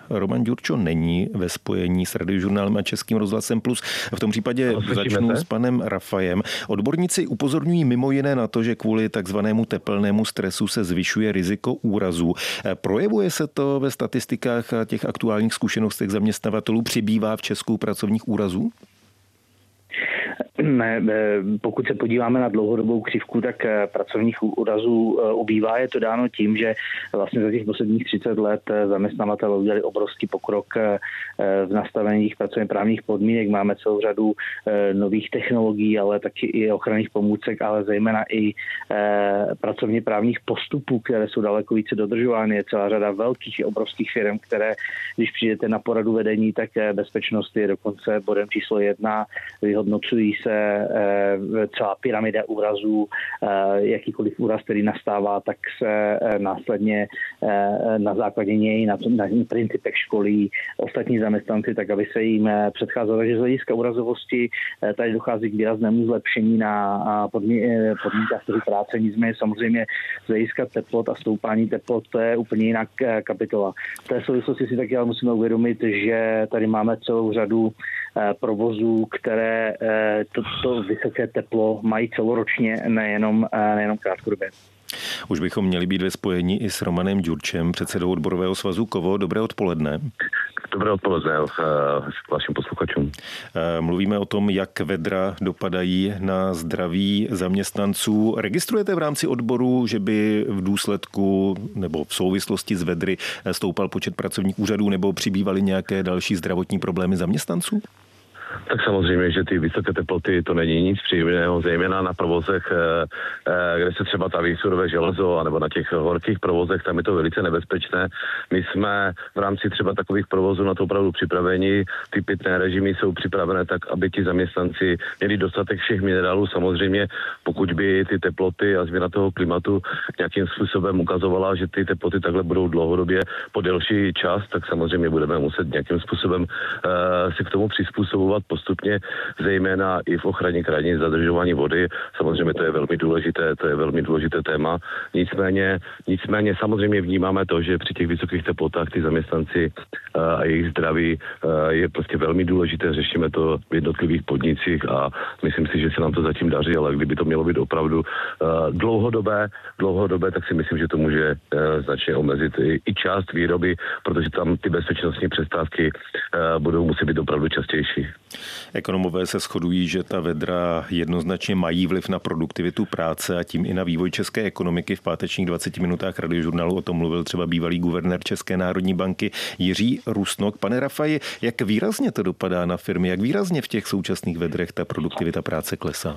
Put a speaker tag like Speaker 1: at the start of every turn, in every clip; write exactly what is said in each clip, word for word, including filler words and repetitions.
Speaker 1: Roman Ďurčo není ve spojení s Radiožurnálem a Českým rozhlasem Plus. V tom případě začnu s panem Rafajem. Odborníci upozorňují mimo jiné na to, že kvůli takzvanému tepelnému stresu se zvyšuje riziko úrazů. Projevuje se to ve statistikách a těch aktuálních zkušenostech zaměstnavatelů? Přibývá v Česku pracovních úrazů?
Speaker 2: Ne, pokud se podíváme na dlouhodobou křivku, tak pracovních úrazů ubývá. Je to dáno tím, že vlastně za těch posledních třicet let zaměstnavatelé udělali obrovský pokrok v nastavení pracovně právních podmínek. Máme celou řadu nových technologií, ale taky i ochranných pomůcek, ale zejména i pracovně právních postupů, které jsou daleko více dodržovány. Je celá řada velkých i obrovských firm, které, když přijdete na poradu vedení, tak bezpečnost je dokonce bodem číslo jedna. Vyhodnocují se celá pyramida úrazů, jakýkoliv úraz, který nastává, tak se následně na základě něj, na, na principech školí ostatní zaměstnanci, tak aby se jim předcházelo. Takže z hlediska úrazovosti tady dochází k výraznému zlepšení na podmínkách trhu práce. Nicméně samozřejmě z hlediska teplot a stoupání teplot, to je úplně jiná kapitola. V té souvislosti si taky ale musíme uvědomit, že tady máme celou řadu provozů, které to, to vysoké teplo mají celoročně, nejenom, nejenom krátkodobě.
Speaker 1: Už bychom měli být ve spojení i s Romanem Ďurčem, předsedou odborového svazu Kovo. Dobré odpoledne.
Speaker 3: Dobré odpoledne k vašim posluchačům.
Speaker 1: Mluvíme o tom, jak vedra dopadají na zdraví zaměstnanců. Registrujete v rámci odboru, že by v důsledku nebo v souvislosti s vedry stoupal počet pracovních úřadů nebo přibývaly nějaké další zdravotní problémy zaměstnanců?
Speaker 3: Tak samozřejmě, že ty vysoké teploty to není nic příjemného, zejména na provozech, kde se třeba taví surové železo, anebo na těch horkých provozech, tam je to velice nebezpečné. My jsme v rámci třeba takových provozů na to opravdu připraveni. Ty pitné režimy jsou připravené tak, aby ti zaměstnanci měli dostatek všech minerálů. Samozřejmě, pokud by ty teploty a změna toho klimatu nějakým způsobem ukazovala, že ty teploty takhle budou dlouhodobě po delší čas, tak samozřejmě budeme muset nějakým způsobem uh, se k tomu přizpůsobovat postupně, zejména i v ochraně krajiny, zadržování vody. Samozřejmě to je velmi důležité, to je velmi důležité téma. Nicméně, nicméně samozřejmě vnímáme to, že při těch vysokých teplotách ty zaměstnanci a jejich zdraví je prostě velmi důležité. Řešíme to v jednotlivých podnicích a myslím si, že se nám to zatím daří, ale kdyby to mělo být opravdu dlouhodobé, dlouhodobé, tak si myslím, že to může značně omezit i, i část výroby, protože tam ty bezpečnostní přestávky budou muset být opravdu častější.
Speaker 1: Ekonomové se shodují, že ta vedra jednoznačně mají vliv na produktivitu práce a tím i na vývoj české ekonomiky. V pátečních dvaceti minutách Radiožurnálu o tom mluvil třeba bývalý guvernér České národní banky Jiří Rusnok. Pane Rafaji, jak výrazně to dopadá na firmy, jak výrazně v těch současných vedrech ta produktivita práce klesá?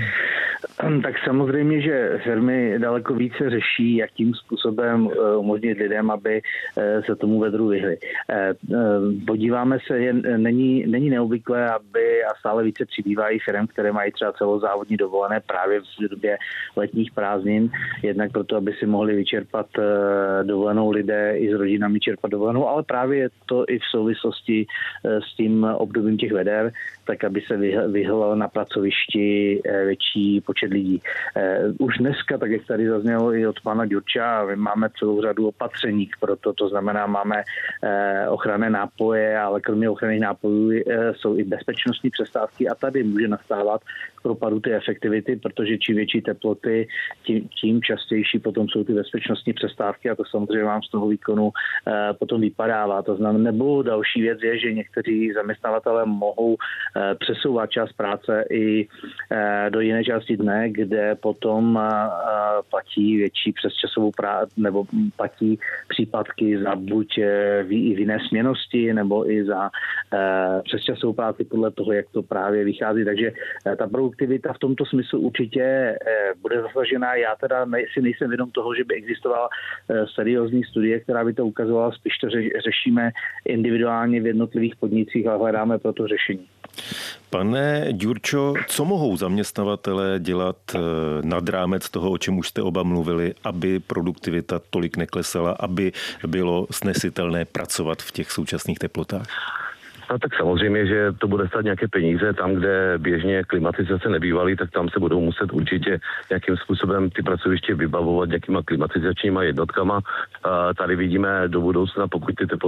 Speaker 2: Tak samozřejmě, že firmy daleko více řeší, jakým způsobem umožnit lidem, aby se tomu vedru vyhli. Podíváme se, jen, není, není neobvyklé, aby a stále více přibývají firm, které mají třeba celozávodní dovolené právě v době letních prázdnin, jednak proto, aby si mohli vyčerpat dovolenou lidé i s rodinami čerpat dovolenou, ale právě je to i v souvislosti s tím obdobím těch veder, tak aby se vyhlal na pracovišti větší počet lidí. Už dneska, tak jak tady zaznělo i od pana Ďurča, máme celou řadu opatření pro to, to znamená, máme ochranné nápoje, ale kromě ochranných nápojů jsou i bezpečnostní přestávky a tady může nastávat k propadu ty efektivity, protože čím větší teploty, tím, tím častější potom jsou ty bezpečnostní přestávky a to samozřejmě vám z toho výkonu potom vypadává. To znamená, nebo další věc je, že někteří zaměstnavatelé mohou přesouvat čas práce i do jiné části dne, kde potom platí větší přesčasovou práci nebo platí případky za buď i v jiné směnnosti nebo i za přesčasovou práci podle toho, jak to právě vychází. Takže ta produktivita v tomto smyslu určitě bude zasažená. Já teda si nejsem vědom toho, že by existovala seriózní studie, která by to ukazovala. Spíš to řešíme individuálně v jednotlivých podnicích a hledáme pro to řešení.
Speaker 1: Pane Ďurčo, co mohou zaměstnavatelé dělat nad rámec toho, o čem už jste oba mluvili, aby produktivita tolik neklesala, aby bylo snesitelné pracovat v těch současných teplotách?
Speaker 3: No tak samozřejmě, že to bude stát nějaké peníze. Tam, kde běžně klimatizace nebývaly, tak tam se budou muset určitě nějakým způsobem ty pracoviště vybavovat nějakýma klimatizačníma jednotkama. A tady vidíme do budoucna, pokud ty teploty